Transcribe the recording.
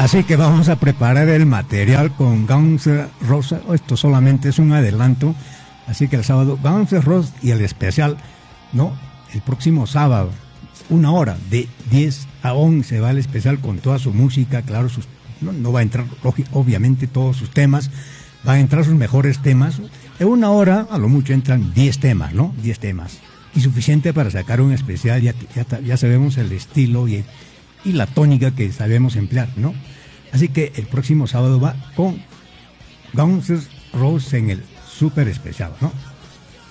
Así que vamos a preparar el material con Guns N' Roses. Esto solamente es un adelanto. Así que el sábado Guns N' Roses y el especial, ¿no? El próximo sábado, 1 hora, de 10 a 11 va el especial con toda su música. Claro, no va a entrar obviamente todos sus temas, van a entrar sus mejores temas. En 1 hora, a lo mucho entran 10 temas, ¿no? 10 temas. Y suficiente para sacar un especial, ya sabemos el estilo y la tónica que sabemos emplear, ¿no? Así que el próximo sábado va con Guns N' Roses en el súper especial, ¿no?